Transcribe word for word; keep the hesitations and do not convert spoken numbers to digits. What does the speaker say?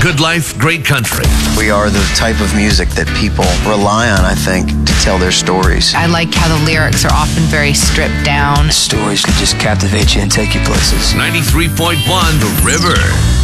Good life, great country. We are the type of music that people rely on, I think, to tell their stories. I like how the lyrics are often very stripped down. Stories can just captivate you and take you places. ninety-three point one The River.